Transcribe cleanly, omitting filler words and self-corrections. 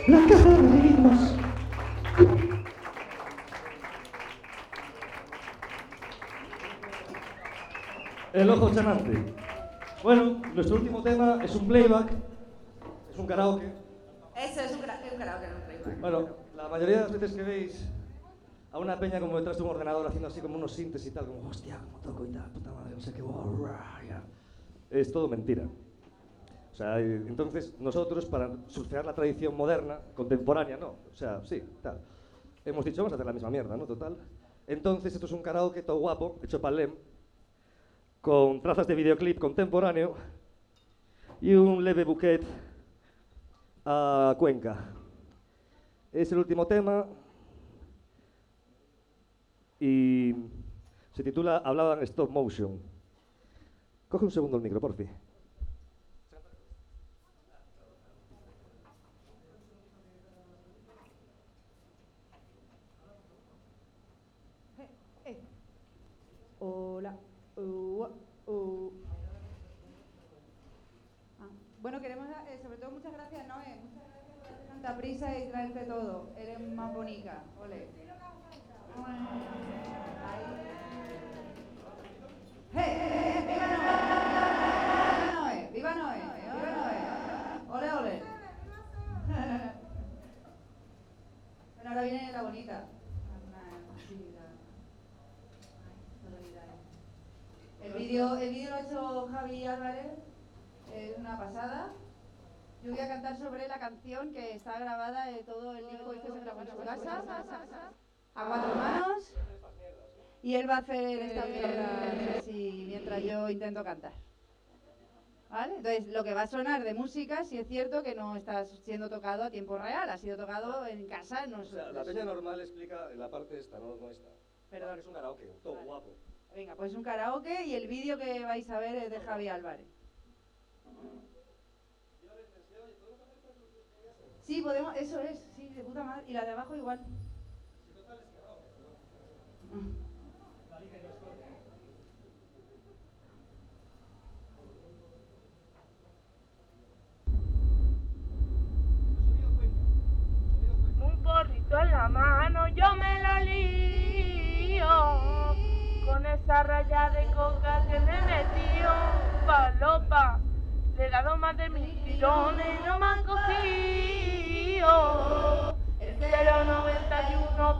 La caja de ritmos. El ojo chanante. Bueno, nuestro último tema es un playback, es un karaoke. Eso es un karaoke, no un playback. Bueno, la mayoría de las veces que veis a una peña como detrás de un ordenador haciendo así como unos sintes y tal, como hostia, como toco y tal, puta madre, no sé qué, ya. Es todo mentira. O sea, entonces nosotros para surfear la tradición moderna, contemporánea, no, o sea, sí, tal. Hemos dicho, vamos a hacer la misma mierda, ¿no? Total. Entonces esto es un karaoke todo guapo, hecho para Lem, con trazas de videoclip contemporáneo y un leve bouquet a Cuenca. Es el último tema y se titula Hablaban Stop Motion. Coge un segundo el micro, porfi. Hola. Bueno, queremos, sobre todo, muchas gracias, Noé. Muchas gracias por hacer tanta prisa y traerte todo. Eres más bonita. Ole. ¡Hey! ¡Viva Noé! ¡Viva Noé! ¡Viva Noé! ¡Ole, ole! Bueno, ahora viene la bonita. El vídeo lo ha hecho Javi Álvarez, es una pasada. Yo voy a cantar sobre la canción que está grabada de todo el disco que se grabó en su casa, a cuatro manos, y él va a hacer esta mierda así mientras yo intento cantar. ¿Vale? Entonces, lo que va a sonar de música, sí es cierto que no está siendo tocado a tiempo real, ha sido tocado en casa. No, o sea, la peña normal explica la parte esta, no esta. Perdón. Es un karaoke, todo vale. Guapo. Venga, pues un karaoke y el vídeo que vais a ver es de Javi Álvarez. Sí, podemos, eso es, sí, de puta madre. Y la de abajo igual. Un porrito en la mano, yo me lo lío. Con esa raya de coca que le metió palopa. Le he dado más de 1000 tirones, no me han cogido. El 091